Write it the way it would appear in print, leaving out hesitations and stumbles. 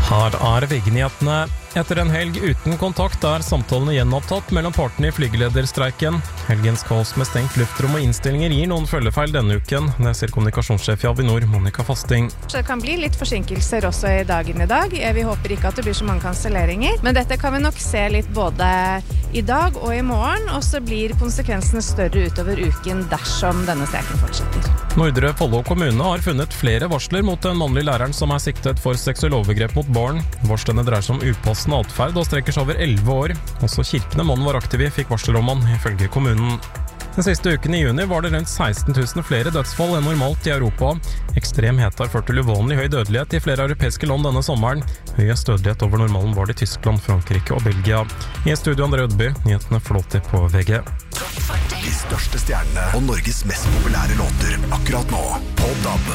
Her VG-nyhetene. Etter en helg uten kontakt samtalene gjenopptatt mellom partene i flygelederstreiken. Helgens kaos med stengt luftrom og innstillinger gir noen følgefeil denne uken. Det sier kommunikasjonssjef i Avinor, Monica Fasting. Det kan bli litt forsinkelser også i dagen i dag. Vi håper ikke at det blir så mange kanselleringer. Men dette kan vi nok se litt både i dag og i morgen, og så blir konsekvensene større utover uken dersom denne streiken fortsetter. Nordre Follo kommune har funnet flere varsler mot den mannlige læreren som siktet for seksuelle overgrep mot barn. Varslene dreier seg om upassende atferd og strekker seg over 11 år. Også kirkene mannen var aktiv i fikk varsler om han, ifølge kommunen. Den siste uken i juni var det rundt 16 000 flere dødsfall enn normalt i Europa. Ekstrem hete har ført til uvanlig høy dødelighet i flere europeiske land denne sommeren. Høyest dødelighet over normalen var det i Tyskland, Frankrike og Belgia. I studio André Ødby, nyhetene flåter på VG. De største stjernene og Norges mest populære låter akkurat nå på DAB.